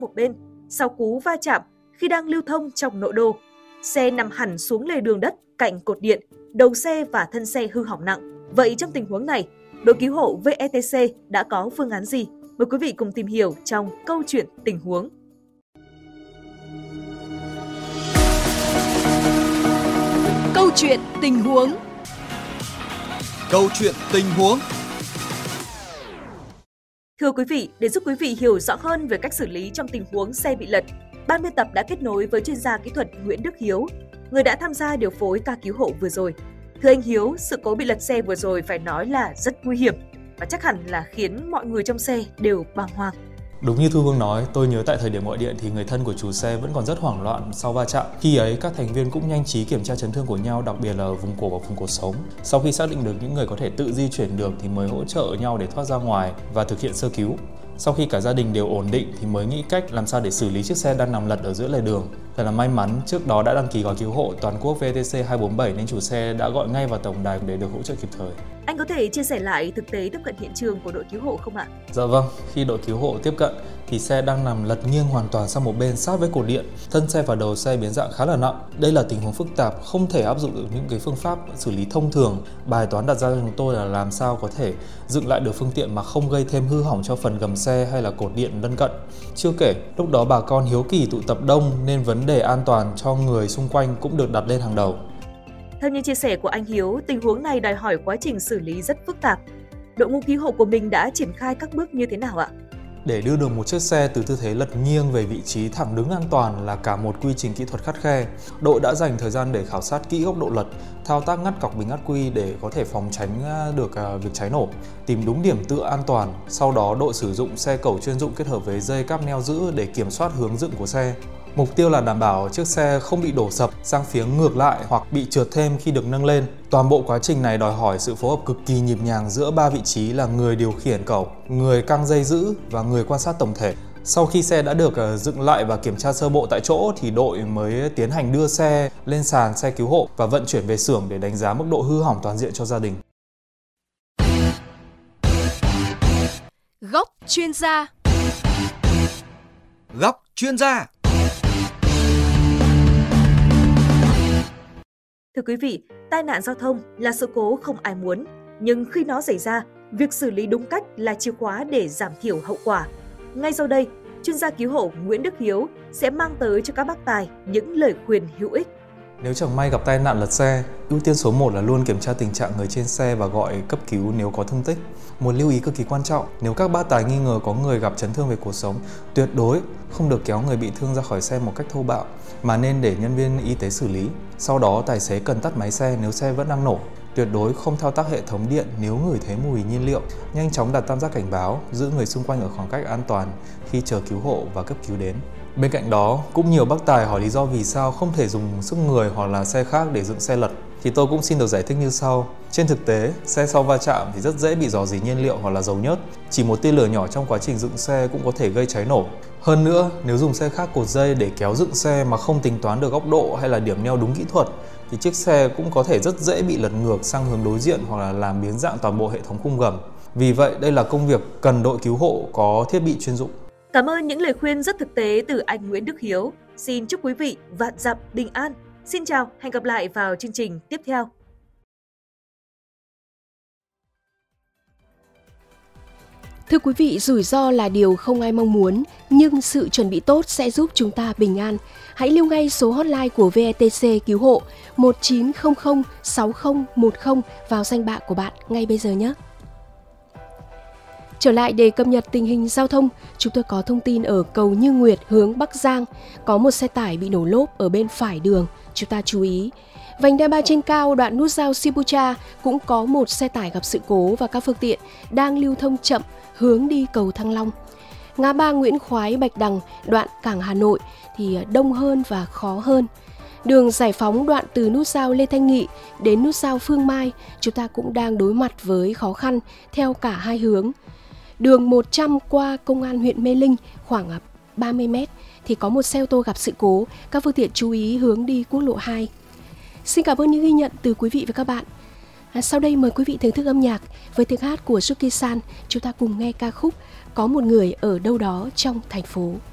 một bên sau cú va chạm khi đang lưu thông trong nội đô. Xe nằm hẳn xuống lề đường đất cạnh cột điện, đầu xe và thân xe hư hỏng nặng. Vậy trong tình huống này, đội cứu hộ VETC đã có phương án gì? Mời quý vị cùng tìm hiểu trong câu chuyện tình huống. Câu chuyện tình huống. Câu chuyện tình huống. Thưa quý vị, để giúp quý vị hiểu rõ hơn về cách xử lý trong tình huống xe bị lật, ban biên tập đã kết nối với chuyên gia kỹ thuật Nguyễn Đức Hiếu, người đã tham gia điều phối ca cứu hộ vừa rồi. Thưa anh Hiếu, sự cố bị lật xe vừa rồi phải nói là rất nguy hiểm và chắc hẳn là khiến mọi người trong xe đều bàng hoàng. Đúng như Thu Hương nói, tôi nhớ tại thời điểm gọi điện thì người thân của chủ xe vẫn còn rất hoảng loạn sau va chạm. Khi ấy, các thành viên cũng nhanh trí kiểm tra chấn thương của nhau, đặc biệt là ở vùng cổ và vùng cột sống. Sau khi xác định được những người có thể tự di chuyển được thì mới hỗ trợ nhau để thoát ra ngoài và thực hiện sơ cứu. Sau khi cả gia đình đều ổn định thì mới nghĩ cách làm sao để xử lý chiếc xe đang nằm lật ở giữa lề đường. Thật là may mắn, trước đó đã đăng ký gói cứu hộ toàn quốc VTC 247 nên chủ xe đã gọi ngay vào tổng đài để được hỗ trợ kịp thời. Anh có thể chia sẻ lại thực tế tiếp cận hiện trường của đội cứu hộ không ạ? Dạ vâng, khi đội cứu hộ tiếp cận thì xe đang nằm lật nghiêng hoàn toàn sang một bên sát với cột điện. Thân xe và đầu xe biến dạng khá là nặng. Đây là tình huống phức tạp, không thể áp dụng được những cái phương pháp xử lý thông thường. Bài toán đặt ra cho chúng tôi là làm sao có thể dựng lại được phương tiện mà không gây thêm hư hỏng cho phần gầm xe hay là cột điện lân cận. Chưa kể, lúc đó bà con hiếu kỳ tụ tập đông nên vấn đề an toàn cho người xung quanh cũng được đặt lên hàng đầu. Theo như chia sẻ của anh Hiếu, tình huống này đòi hỏi quá trình xử lý rất phức tạp. Đội ngũ cứu hộ của mình đã triển khai các bước như thế nào ạ? Để đưa được một chiếc xe từ tư thế lật nghiêng về vị trí thẳng đứng an toàn là cả một quy trình kỹ thuật khắt khe. Đội đã dành thời gian để khảo sát kỹ góc độ lật, thao tác ngắt cọc bình ắc quy để có thể phòng tránh được việc cháy nổ, tìm đúng điểm tựa an toàn. Sau đó đội sử dụng xe cẩu chuyên dụng kết hợp với dây cáp neo giữ để kiểm soát hướng dựng của xe. Mục tiêu là đảm bảo chiếc xe không bị đổ sập sang phía ngược lại hoặc bị trượt thêm khi được nâng lên. Toàn bộ quá trình này đòi hỏi sự phối hợp cực kỳ nhịp nhàng giữa 3 vị trí là người điều khiển cẩu, người căng dây giữ và người quan sát tổng thể. Sau khi xe đã được dựng lại và kiểm tra sơ bộ tại chỗ thì đội mới tiến hành đưa xe lên sàn xe cứu hộ và vận chuyển về xưởng để đánh giá mức độ hư hỏng toàn diện cho gia đình. Góc chuyên gia. Góc chuyên gia. Thưa quý vị, tai nạn giao thông là sự cố không ai muốn, nhưng khi nó xảy ra, việc xử lý đúng cách là chìa khóa để giảm thiểu hậu quả. Ngay sau đây, chuyên gia cứu hộ Nguyễn Đức Hiếu sẽ mang tới cho các bác tài những lời khuyên hữu ích. Nếu chẳng may gặp tai nạn lật xe, ưu tiên số 1 là luôn kiểm tra tình trạng người trên xe và gọi cấp cứu nếu có thương tích. Một lưu ý cực kỳ quan trọng, nếu các bác tài nghi ngờ có người gặp chấn thương về cột sống, tuyệt đối không được kéo người bị thương ra khỏi xe một cách thô bạo, mà nên để nhân viên y tế xử lý. Sau đó tài xế cần tắt máy xe nếu xe vẫn đang nổ. Tuyệt đối không thao tác hệ thống điện nếu ngửi thấy mùi nhiên liệu. Nhanh chóng đặt tam giác cảnh báo, giữ người xung quanh ở khoảng cách an toàn khi chờ cứu hộ và cấp cứu đến. Bên cạnh đó, cũng nhiều bác tài hỏi lý do vì sao không thể dùng sức người hoặc là xe khác để dựng xe lật. Thì tôi cũng xin được giải thích như sau. Trên thực tế, xe sau va chạm thì rất dễ bị rò rỉ nhiên liệu hoặc là dầu nhớt. Chỉ một tia lửa nhỏ trong quá trình dựng xe cũng có thể gây cháy nổ. Hơn nữa, nếu dùng xe khác cột dây để kéo dựng xe mà không tính toán được góc độ hay là điểm neo đúng kỹ thuật, thì chiếc xe cũng có thể rất dễ bị lật ngược sang hướng đối diện hoặc là làm biến dạng toàn bộ hệ thống khung gầm. Vì vậy, đây là công việc cần đội cứu hộ có thiết bị chuyên dụng. Cảm ơn những lời khuyên rất thực tế từ anh Nguyễn Đức Hiếu. Xin chúc quý vị vạn dặm bình an. Xin chào, hẹn gặp lại vào chương trình tiếp theo. Thưa quý vị, rủi ro là điều không ai mong muốn, nhưng sự chuẩn bị tốt sẽ giúp chúng ta bình an. Hãy lưu ngay số hotline của VETC cứu hộ 1900 6010 vào danh bạ của bạn ngay bây giờ nhé. Trở lại để cập nhật tình hình giao thông, chúng tôi có thông tin ở cầu Như Nguyệt hướng Bắc Giang. Có một xe tải bị nổ lốp ở bên phải đường, chúng ta chú ý. Vành đai 3 trên cao đoạn nút giao Sipucha cũng có một xe tải gặp sự cố và các phương tiện đang lưu thông chậm hướng đi cầu Thăng Long. Ngã ba Nguyễn Khoái Bạch Đằng đoạn cảng Hà Nội thì đông hơn và khó hơn. Đường Giải Phóng đoạn từ nút giao Lê Thanh Nghị đến nút giao Phương Mai chúng ta cũng đang đối mặt với khó khăn theo cả hai hướng. Đường 100 qua Công an huyện Mê Linh khoảng 30 m thì có một xe ô tô gặp sự cố, các phương tiện chú ý hướng đi quốc lộ 2. Xin cảm ơn những ghi nhận từ quý vị và các bạn. Sau đây mời quý vị thưởng thức âm nhạc với tiếng hát của Suki San, chúng ta cùng nghe ca khúc Có một người ở đâu đó trong thành phố.